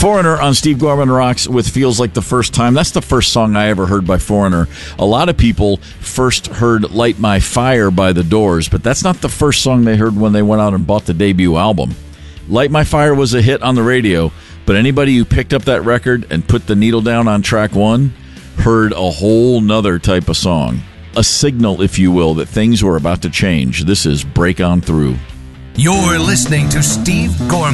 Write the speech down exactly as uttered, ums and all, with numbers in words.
Foreigner on Steve Gorman Rocks with Feels Like the First Time. That's the first song I ever heard by Foreigner. A lot of people first heard Light My Fire by The Doors, but that's not the first song they heard when they went out and bought the debut album. Light My Fire was a hit on the radio, but anybody who picked up that record and put the needle down on track one heard a whole nother type of song. A signal, if you will, that things were about to change. This is Break On Through. You're listening to Steve Gorman.